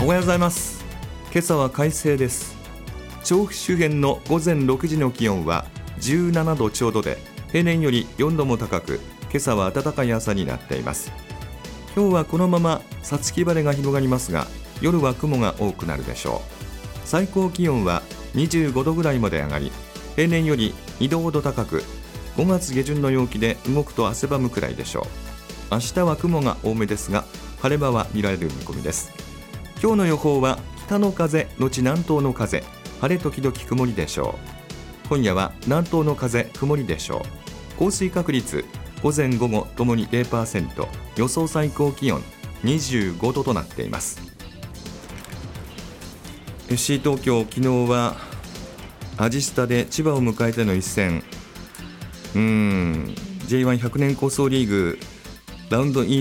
おはようございます。今朝は快晴です。調布周辺の午前6時の気温は17度ちょうどで、平年より4度も高く、今朝は暖かい朝になっています。今日はこのまま五月晴れが広がりますが、夜は雲が多くなるでしょう。最高気温は25度ぐらいまで上がり、平年より2度ほど高く、5月下旬の陽気で動くと汗ばむくらいでしょう。明日は雲が多めですが、晴れ間は見られる見込みです。今日の予報は北の風のち南東の風、晴れ時々曇りでしょう。今夜は南東の風、曇りでしょう。降水確率午前午後ともに 0%、 予想最高気温25度となっています。FC 東京、昨日はアジスタで千葉を迎えての一戦、J1100 年構想リーグラウンドイン